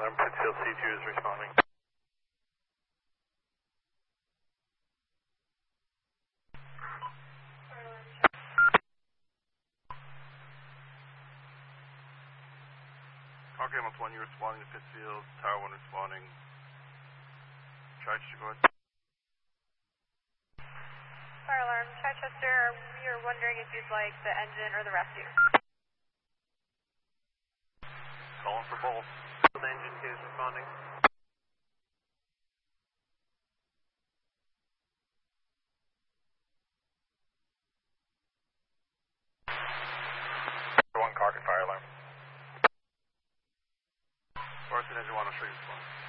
alarm, Pittsfield C2 is responding. Okay, I'm 1, you're responding to Pittsfield, Tower 1 responding. Chichester, go ahead. Fire alarm, Chichester, we are wondering if you'd like the engine or the rescue. Calling for both. Engine 2 is responding. One Carter, fire alarm. Barson, engine 1, I'll show you respond.